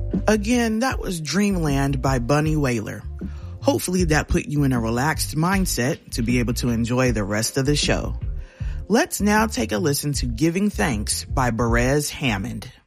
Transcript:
Again, that was Dreamland by Bunny Wailer. Hopefully that put you in a relaxed mindset to be able to enjoy the rest of the show. Let's now take a listen to Giving Thanks by Berez Hammond.